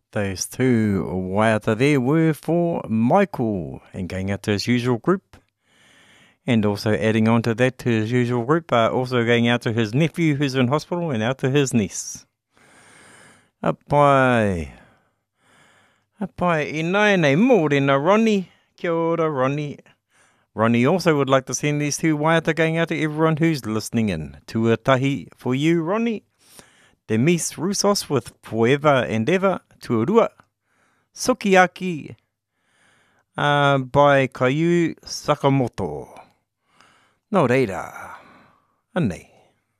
Those two waiata there were for Michael, and going out to his usual group. And also adding on to that, to his usual group, also going out to his nephew who's in hospital, and out to his niece. Apai, i nai nei mōrena Ronnie. Kia ora, Ronnie. Ronnie also would like to send these two waiata going out to everyone who's listening in. Tuatahi for you, Ronnie. Demis Roussos with Forever and Ever, Tuarua. Sukiyaki by Kayu Sakamoto. Nō reira, anei.